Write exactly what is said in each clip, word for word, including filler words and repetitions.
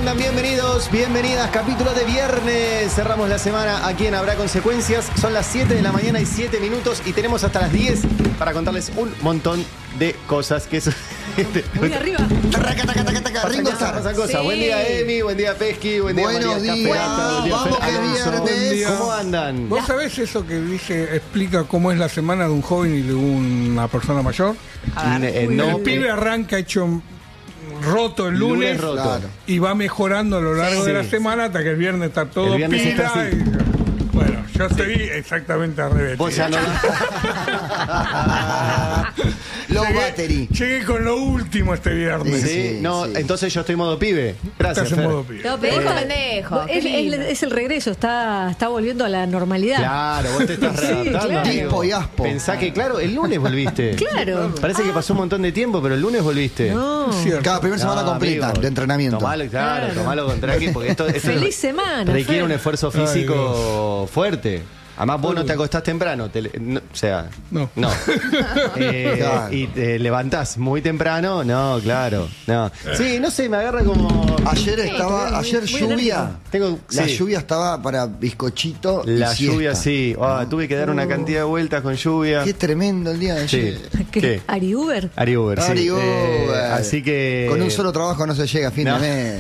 andan? Bienvenidos, bienvenidas. Capítulo de viernes. Cerramos la semana aquí en Habrá Consecuencias. Son las siete de la mañana y siete minutos y tenemos hasta las diez para contarles un montón de cosas que eso. Muy arriba. Ringo Starr. Pasan cosas. Sí. Buen día, Emi. Buen día, Pesky. Buen día, Buenos María días. Café. Buen día, Vamos, Fer que Alonso. viernes. ¿Cómo andan? ¿Vos sabés eso que dice, explica cómo es la semana de un joven y de una persona mayor? Eh, El no, pibe arranca hecho roto el lunes, Lunes roto. Claro. y va mejorando a lo largo Sí. de la semana hasta que el viernes está todo El viernes pila. está así. y- bueno, yo estoy exactamente al revés. Vos ya no. Low Llegué- battery. Llegué con lo último este viernes. Sí, Sí, no, sí. entonces yo estoy modo pibe. Gracias, Estás en Fer. modo pibe. No, pero Eh, esto- pendejo, Es, qué es- lindo. es el regreso, está, está volviendo a la normalidad. Claro, vos te estás Sí, readaptando, claro. amigo. Dispo y aspo. Pensá que, claro, el lunes volviste. Claro. Parece que pasó un montón de tiempo, pero el lunes volviste. No. Cierto. Cada primera semana No, completa amigo, de entrenamiento. Tomalo, claro, Claro. tomalo con tranqui, porque esto, esto Feliz semana, requiere Fer. un esfuerzo Ay, físico fuerte. Además, vos no te acostás temprano, te le- no, o sea, No. no. Eh, Claro. Y te levantás muy temprano, no, claro, no. Sí, no sé, me agarra como... Ayer estaba, ayer muy lluvia. Tengo, La sí. lluvia estaba para bizcochito. y La siesta. lluvia, sí. Ah, tuve que dar una cantidad de vueltas con lluvia. Qué tremendo el día de Sí. ayer. ¿Qué? ¿Qué? ¿Ari Uber? Ari Uber, sí. Ari Eh, Uber. así que... Con un solo trabajo no se llega a fin No. de mes.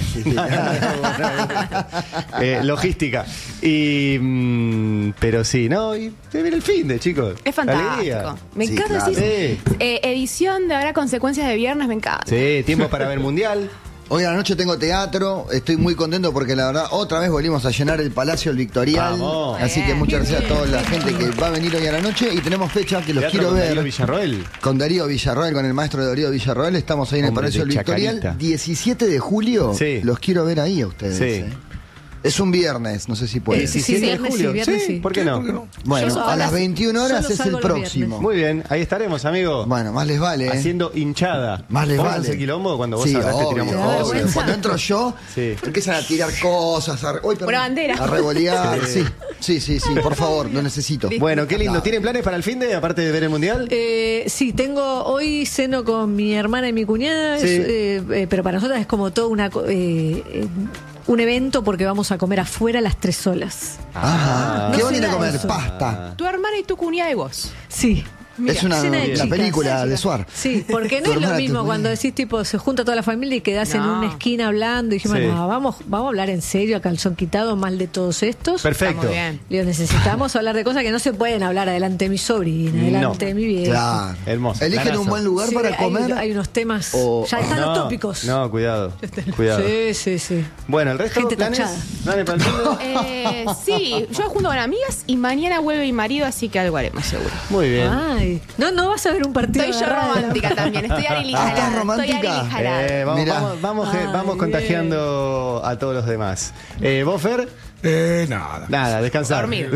Eh, logística. Y, mm, pero sí, no, y se viene el fin de, chicos. Es fantástico. Alegría. Me Sí, encanta claro. decir. Sí. eh, edición de Habrá Consecuencias de Viernes, me encanta. Sí, tiempo para ver mundial. Hoy a la noche tengo teatro, estoy muy contento porque la verdad otra vez volvimos a llenar el Palacio El Victorial. Vamos. Así que Bien. muchas gracias a toda la gente que va a venir hoy a la noche y tenemos fecha que los Teatro quiero con ver. Darío Villarroel. Con Darío Villarroel, con el maestro de Darío Villarroel, estamos ahí en el Hombre Palacio de del Victorial. Chacarita. diecisiete de julio, Sí. los quiero ver ahí a ustedes. Sí. ¿eh? Es un viernes, no sé si pueden. Eh, sí, diecisiete de viernes julio. sí, viernes sí. ¿Por qué no? Bueno, Yo a solo- las veintiuna horas solo es el salgo los próximo. viernes. Muy bien, ahí estaremos, amigo. Bueno, más les vale. ¿eh? Haciendo hinchada. Más les ¿Vos vale. haces quilombo cuando vos Sí, hablaste obvio, tiramos ¿Te da obvio. cosas? vergüenza? Cuando entro yo, Sí. empiezan a tirar cosas, a, uy, perdón, Una bandera. a revolear. Sí. Sí, sí, sí, sí, por favor, lo necesito. Bueno, qué lindo. Claro. ¿Tienen planes para el fin de, aparte de ver el mundial? Eh, sí, tengo hoy ceno con mi hermana y mi cuñada, Sí. es, eh, eh, pero para nosotras es como todo una, co- eh, eh, un evento porque vamos a comer afuera las tres solas. Ajá. No ¿Qué sé van a ir a nada de comer? eso. Pasta. Tu hermana y tu cuñada y vos. Sí. Es una, Cena de una chicas. película de Suar. Sí, porque no Tu es lo hermana, tu mismo cuñada. cuando decís tipo se junta toda la familia y quedás en No. una esquina hablando y dijimos, Sí. no, vamos, vamos a hablar en serio a calzón quitado, mal de todos estos. Perfecto. Está muy bien. Digo, necesitamos hablar de cosas que no se pueden hablar adelante de mi sobrina, adelante No. de mi viejo. Claro. Hermoso. Eligen Planazo. un buen lugar Sí, para hay- comer. Hay, unos temas. o- ya están No, los tópicos. No, cuidado. Cuidado. Sí, sí, sí. Bueno, el resto, Gente planes. tachada. ¿Planes para el fin de? Eh, sí, yo junto con amigas y mañana vuelve mi marido, así que algo haremos seguro. Muy bien. Ay, no, no vas a ver un partido. Estoy yo de radio. romántica también, estoy Ari Ah, ¿estás Lijalada. Estoy romántica? Ari Lijalada. Eh, vamos, Mirá. vamos, vamos, eh, Ay, vamos bien. contagiando a todos los demás. Eh, ¿Vos, Fer? Eh, nada. Nada, descansar. Dormir.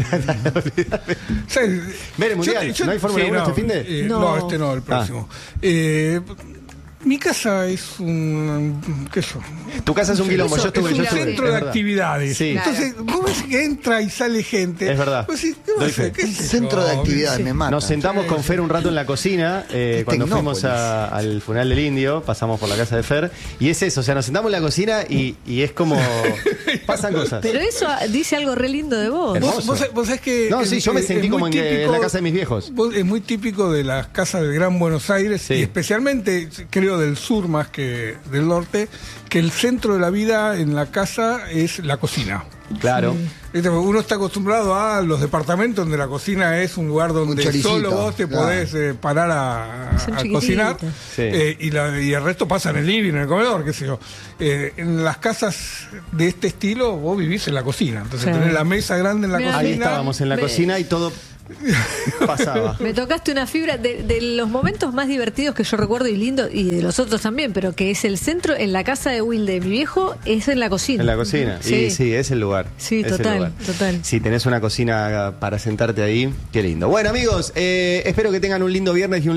Sí, Ver el mundial. ¿No hay Fórmula uno este fin de? eh, No. no. este no, el próximo. Eh, mi casa es un. ¿Qué es eso? Tu casa es un quilombo. Eso Yo estuve, es yo un estuve. centro es de verdad. actividades. Sí. Entonces, vos ves que entra y sale gente. Es verdad. Vos decís, ¿qué va a Doy hacer? fe. ¿Qué es eso? Centro de actividades, me mata. Nos sentamos con Fer un rato en la cocina eh, Es cuando fuimos Tecnópolis. a- al funeral del indio, pasamos por la casa de Fer y es eso, o sea, nos sentamos en la cocina y, y es como pasan cosas. Pero eso dice algo re lindo de vos. Hermoso. Vos, vos, vos sabés que. No, es- sí, yo me es- sentí es como muy en, en la casa de mis viejos. vos- Es muy típico de las casas del Gran Buenos Aires Sí. y especialmente, creo, del sur más que del norte, que el centro de la vida en la casa es la cocina. Claro. Viste, uno está acostumbrado a los departamentos donde la cocina es un lugar donde choricito, solo vos te claro. podés eh, parar a, Son a chiquititas. cocinar Sí. eh, y, la- y el resto pasa en el living, en el comedor, qué sé yo. Eh, en las casas de este estilo vos vivís en la cocina, entonces Sí. tenés la mesa grande en la Mirá, cocina. Ahí estábamos en la Me- cocina y todo pasaba. Me tocaste una fibra de, de los momentos más divertidos que yo recuerdo y lindo, y de los otros también, pero que es el centro, en la casa de Will de mi viejo, es en la cocina. En la cocina. Sí. Y sí, es el lugar. Sí, Es el total, lugar. total. Si tenés una cocina para sentarte ahí, qué lindo. Bueno, amigos, eh, espero que tengan un lindo viernes y un